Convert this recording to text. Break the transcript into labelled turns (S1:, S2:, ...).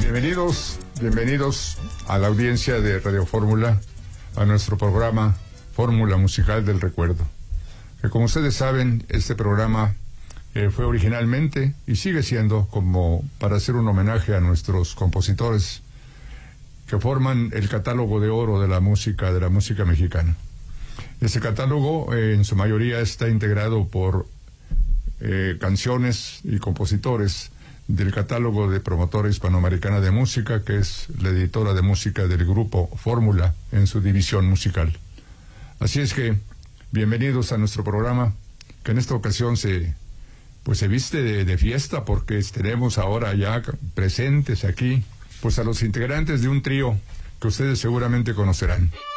S1: Bienvenidos a la audiencia de Radio Fórmula, a nuestro programa Fórmula Musical del Recuerdo. Que como ustedes saben, este programa fue originalmente y sigue siendo como para hacer un homenaje a nuestros compositores que forman el catálogo de oro de la música mexicana. Ese catálogo en su mayoría está integrado por canciones y compositores del catálogo de Promotora Hispanoamericana de Música, que es la editora de música del grupo Fórmula en su división musical. Así es que, bienvenidos a nuestro programa, que en esta ocasión se viste de fiesta, porque tenemos ahora ya presentes aquí, pues a los integrantes de un trío que ustedes seguramente conocerán.